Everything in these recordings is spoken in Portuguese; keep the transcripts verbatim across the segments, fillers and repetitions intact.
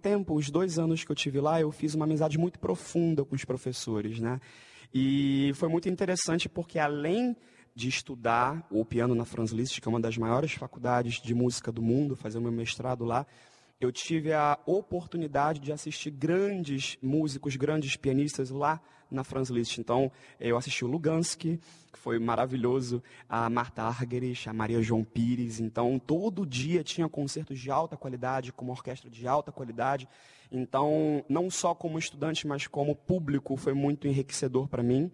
tempo, os dois anos que eu tive lá, eu fiz uma amizade muito profunda com os professores, né? E foi muito interessante porque, além de estudar o piano na Franz Liszt, que é uma das maiores faculdades de música do mundo, fazer o meu mestrado lá, eu tive a oportunidade de assistir grandes músicos, grandes pianistas lá na Franz Liszt. Então, eu assisti o Luganski, que foi maravilhoso, a Marta Argerich, a Maria João Pires. Então, todo dia tinha concertos de alta qualidade, com uma orquestra de alta qualidade. Então, não só como estudante, mas como público, foi muito enriquecedor para mim.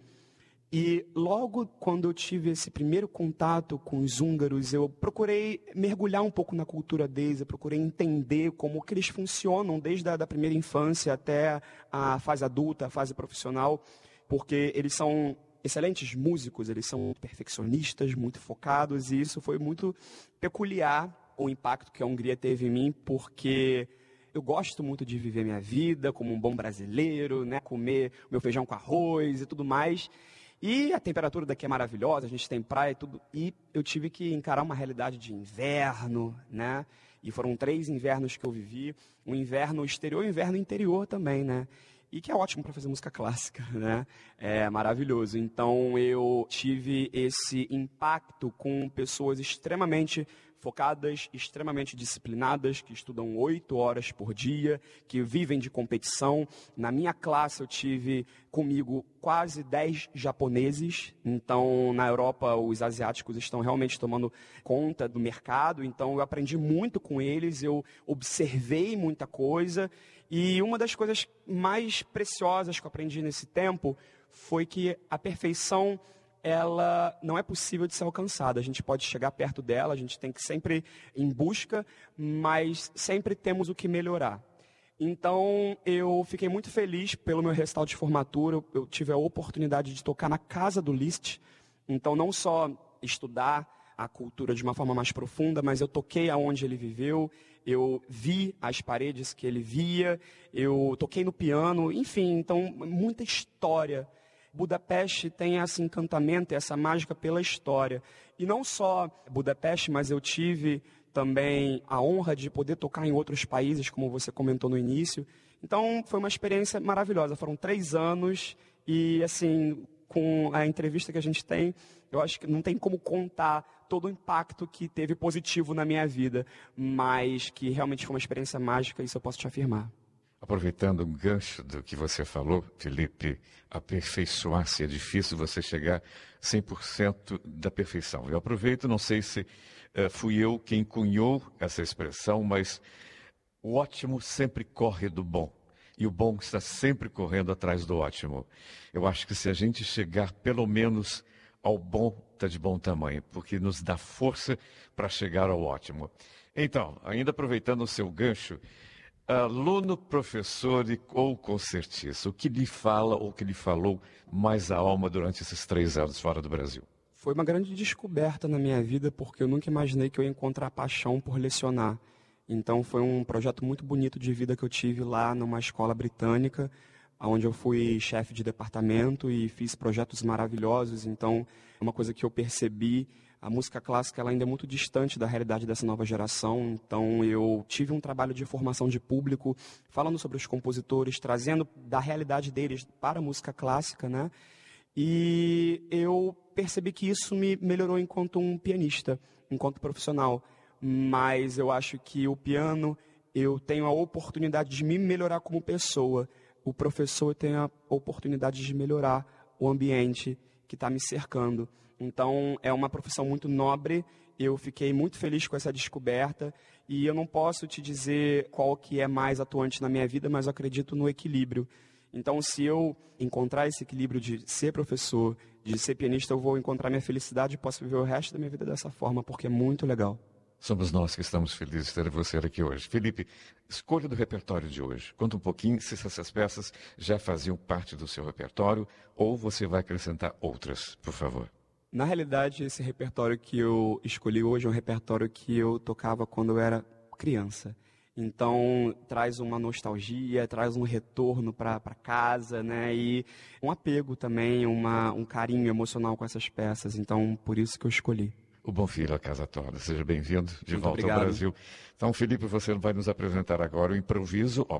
E logo quando eu tive esse primeiro contato com os húngaros, eu procurei mergulhar um pouco na cultura deles, eu procurei entender como que eles funcionam desde a da primeira infância até a fase adulta, a fase profissional, porque eles são excelentes músicos, eles são muito perfeccionistas, muito focados, e isso foi muito peculiar, o impacto que a Hungria teve em mim, porque eu gosto muito de viver minha vida como um bom brasileiro, né? Comer meu feijão com arroz e tudo mais. E a temperatura daqui é maravilhosa, a gente tem praia e tudo. E eu tive que encarar uma realidade de inverno, né? E foram três invernos que eu vivi. Um inverno exterior e um inverno interior também, né? E que é ótimo para fazer música clássica, né? É maravilhoso. Então eu tive esse impacto com pessoas extremamente focadas, extremamente disciplinadas, que estudam oito horas por dia, que vivem de competição. Na minha classe eu tive comigo quase dez japoneses. Então na Europa os asiáticos estão realmente tomando conta do mercado. Então eu aprendi muito com eles, eu observei muita coisa. E uma das coisas mais preciosas que eu aprendi nesse tempo foi que a perfeição, ela não é possível de ser alcançada. A gente pode chegar perto dela, a gente tem que sempre ir em busca, mas sempre temos o que melhorar. Então, eu fiquei muito feliz pelo meu recital de formatura. Eu, eu tive a oportunidade de tocar na casa do Liszt. Então, não só estudar a cultura de uma forma mais profunda, mas eu toquei aonde ele viveu, eu vi as paredes que ele via, eu toquei no piano, enfim, então, muita história. Budapeste tem esse encantamento, essa mágica pela história. E não só Budapeste, mas eu tive também a honra de poder tocar em outros países, como você comentou no início. Então, foi uma experiência maravilhosa. Foram três anos e, assim, com a entrevista que a gente tem, eu acho que não tem como contar todo o impacto que teve positivo na minha vida, mas que realmente foi uma experiência mágica, isso eu posso te afirmar. Aproveitando um gancho do que você falou, Felipe, aperfeiçoar-se, é difícil você chegar cem por cento da perfeição. Eu aproveito, não sei se uh, fui eu quem cunhou essa expressão, mas o ótimo sempre corre do bom. E o bom está sempre correndo atrás do ótimo. Eu acho que se a gente chegar pelo menos ao bom, está de bom tamanho, porque nos dá força para chegar ao ótimo. Então, ainda aproveitando o seu gancho, aluno, professor ou concertista, o que lhe fala ou o que lhe falou mais a alma durante esses três anos fora do Brasil? Foi uma grande descoberta na minha vida, porque eu nunca imaginei que eu ia encontrar paixão por lecionar. Então foi um projeto muito bonito de vida que eu tive lá numa escola britânica, onde eu fui chefe de departamento e fiz projetos maravilhosos. Então é uma coisa que eu percebi, a música clássica ela ainda é muito distante da realidade dessa nova geração. Então eu tive um trabalho de formação de público, falando sobre os compositores, trazendo da realidade deles para a música clássica, né? E eu percebi que isso me melhorou enquanto um pianista, enquanto profissional. Mas eu acho que o piano, eu tenho a oportunidade de me melhorar como pessoa. O professor tem a oportunidade de melhorar o ambiente que está me cercando. Então, é uma profissão muito nobre. Eu fiquei muito feliz com essa descoberta. E eu não posso te dizer qual que é mais atuante na minha vida, mas eu acredito no equilíbrio. Então, se eu encontrar esse equilíbrio de ser professor, de ser pianista, eu vou encontrar minha felicidade e posso viver o resto da minha vida dessa forma, porque é muito legal. Somos nós que estamos felizes de ter você aqui hoje. Felipe, escolha do repertório de hoje. Conta um pouquinho se essas peças já faziam parte do seu repertório ou você vai acrescentar outras, por favor. Na realidade, esse repertório que eu escolhi hoje é um repertório que eu tocava quando eu era criança. Então, traz uma nostalgia, traz um retorno para casa, né? E um apego também, uma, um carinho emocional com essas peças. Então, por isso que eu escolhi. O Bom Filho, a casa toda. Seja bem-vindo de Muito volta obrigado. ao Brasil. Então, Felipe, você vai nos apresentar agora o improviso, ó,